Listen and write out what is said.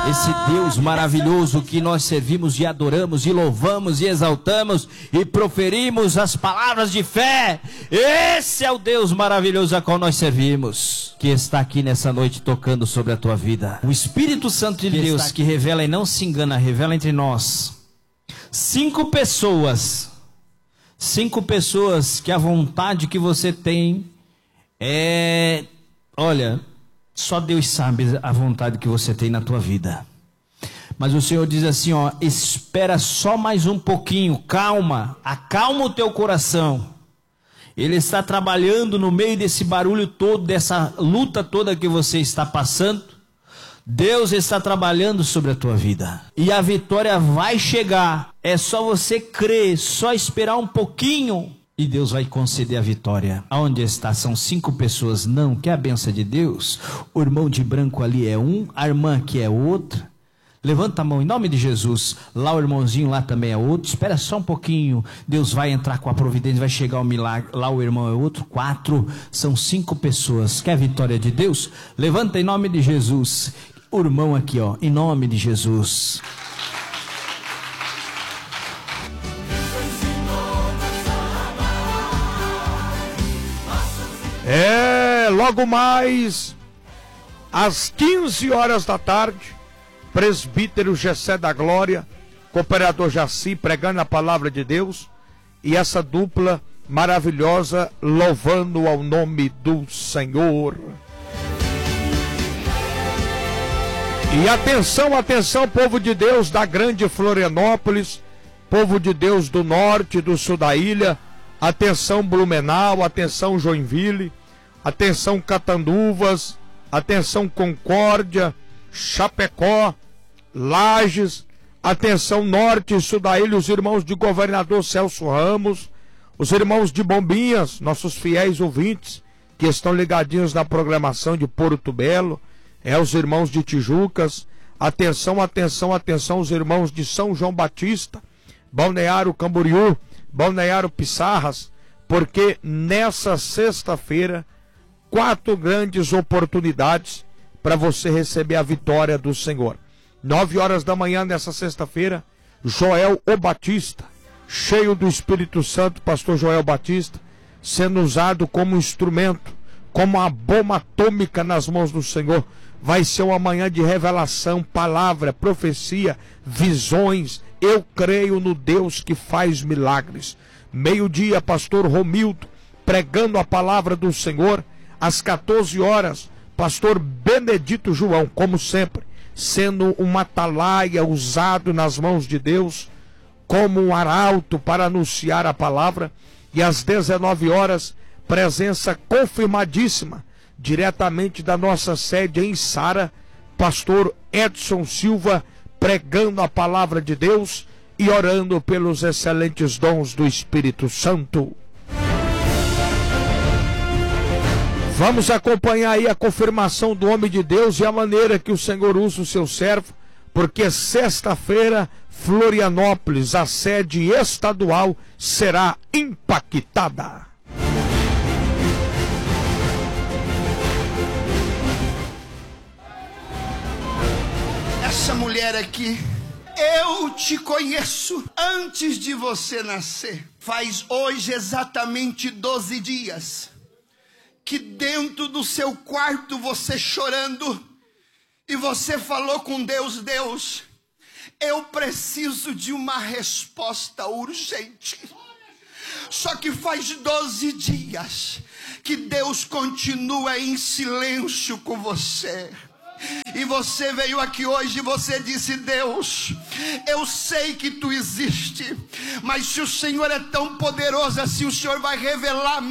esse Deus maravilhoso que nós servimos e adoramos e louvamos e exaltamos e proferimos as palavras de fé. Esse é o Deus maravilhoso a qual nós servimos, que está aqui nessa noite tocando sobre a tua vida. O Espírito Santo de Deus que revela e não se engana, revela entre nós 5 pessoas que a vontade que você tem é, olha, só Deus sabe a vontade que você tem na tua vida. Mas o Senhor diz assim, ó, espera só mais um pouquinho, calma, acalma o teu coração. Ele está trabalhando no meio desse barulho todo, dessa luta toda que você está passando. Deus está trabalhando sobre a tua vida. E a vitória vai chegar. É só você crer, só esperar um pouquinho. E Deus vai conceder a vitória. Aonde está? São 5 pessoas. Não, que é a bênção de Deus. O irmão de branco ali é um, a irmã aqui é outra. Levanta a mão em nome de Jesus. Lá o irmãozinho lá também é outro. Espera só um pouquinho. Deus vai entrar com a providência, vai chegar o milagre. Lá o irmão é outro. 4, são 5 pessoas. Quer a vitória de Deus? Levanta em nome de Jesus. O irmão aqui, ó, em nome de Jesus. Logo mais às 15 horas da tarde, presbítero Gessé da Glória, cooperador Jaci, pregando a palavra de Deus, e essa dupla maravilhosa louvando ao nome do Senhor. E atenção, atenção, povo de Deus da grande Florianópolis, povo de Deus do norte, do sul da ilha, atenção Blumenau, atenção Joinville, atenção Catanduvas, atenção Concórdia, Chapecó, Lages, atenção norte e sul da ilha, os irmãos de Governador Celso Ramos, os irmãos de Bombinhas, nossos fiéis ouvintes, que estão ligadinhos na programação de Porto Belo, os irmãos de Tijucas, atenção, atenção, atenção, os irmãos de São João Batista, Balneário Camboriú, Balneário Pissarras, porque nessa sexta-feira, 4 grandes oportunidades para você receber a vitória do Senhor. 9 horas da manhã nessa sexta-feira, Joel o Batista, cheio do Espírito Santo, pastor Joel Batista, sendo usado como instrumento, como uma bomba atômica nas mãos do Senhor. Vai ser uma manhã de revelação, palavra, profecia, visões. Eu creio no Deus que faz milagres. Meio-dia, pastor Romildo, pregando a palavra do Senhor. Às 14 horas, pastor Benedito João, como sempre, sendo um atalaia usado nas mãos de Deus, como um arauto para anunciar a palavra. E às 19 horas, presença confirmadíssima, diretamente da nossa sede em Sara, pastor Edson Silva, pregando a palavra de Deus e orando pelos excelentes dons do Espírito Santo. Vamos acompanhar aí a confirmação do homem de Deus e a maneira que o Senhor usa o seu servo, porque sexta-feira, Florianópolis, a sede estadual, será impactada. Essa mulher aqui, eu te conheço antes de você nascer. Faz hoje exatamente 12 dias que dentro do seu quarto você chorando e você falou com Deus: Deus, eu preciso de uma resposta urgente. Só que faz 12 dias que Deus continua em silêncio com você. E você veio aqui hoje e você disse: Deus, eu sei que tu existe, mas se o Senhor é tão poderoso assim, o Senhor vai revelar